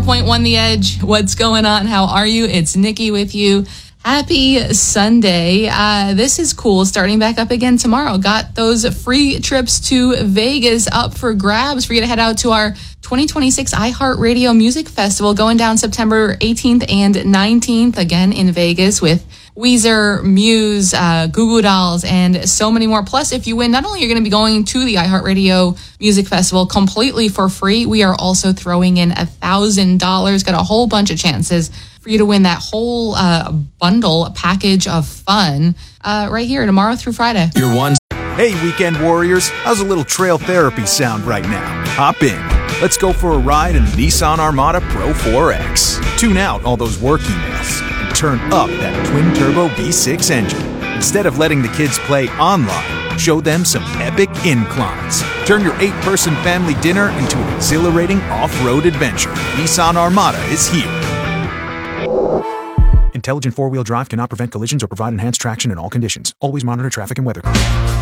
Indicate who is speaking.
Speaker 1: 101.1 The Edge. What's going on? How are you? It's Nikki with you. Happy Sunday. This is cool. Starting back up again tomorrow. Got those free trips to Vegas up for grabs for you to head out to our 2026 iHeartRadio Music Festival going down September 18th and 19th, again in Vegas with Weezer, Muse, Goo Goo Dolls, and so many more. Plus, if you win, not only are you going to be going to the iHeartRadio Music Festival completely for free, we are also throwing in $1,000. Got a whole bunch of chances for you to win that whole bundle package of fun right here tomorrow through Friday.
Speaker 2: Your one.
Speaker 3: Hey, weekend warriors, how's a little trail therapy sound right now? Hop in. Let's go for a ride in the Nissan Armada Pro 4X. Tune out all those work emails and turn up that twin-turbo V6 engine. Instead of letting the kids play online, show them some epic inclines. Turn your 8-person family dinner into an exhilarating off-road adventure. Nissan Armada is here. Intelligent four-wheel drive cannot prevent collisions or provide enhanced traction in all conditions. Always monitor traffic and weather.